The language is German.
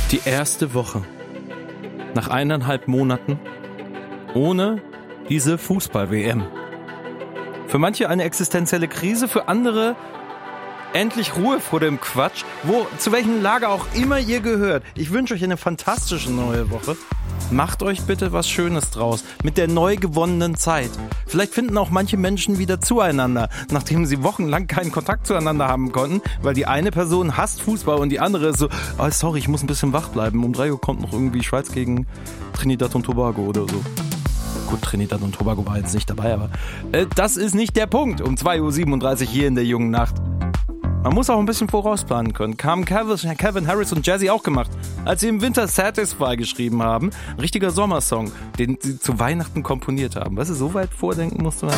Die erste Woche. Nach 1,5 Monaten. Ohne diese Fußball-WM. Für manche eine existenzielle Krise, für andere endlich Ruhe vor dem Quatsch. Zu welchem Lager auch immer ihr gehört. Ich wünsche euch eine fantastische neue Woche. Macht euch bitte was Schönes draus. Mit der neu gewonnenen Zeit. Vielleicht finden auch manche Menschen wieder zueinander, nachdem sie wochenlang keinen Kontakt zueinander haben konnten, weil die eine Person hasst Fußball und die andere ist so, oh, sorry, ich muss ein bisschen wach bleiben. Um 3 Uhr kommt noch irgendwie Schweiz gegen Trinidad und Tobago oder so. Gut, Trinidad und Tobago war jetzt nicht dabei, aber das ist nicht der Punkt. Um 2:37 Uhr hier in der jungen Nacht. Man muss auch ein bisschen vorausplanen können. Haben Calvin Harris und Jazzy auch gemacht, als sie im Winter Satisfy geschrieben haben. Ein richtiger Sommersong, den sie zu Weihnachten komponiert haben. Weißt du, so weit vordenken musste man.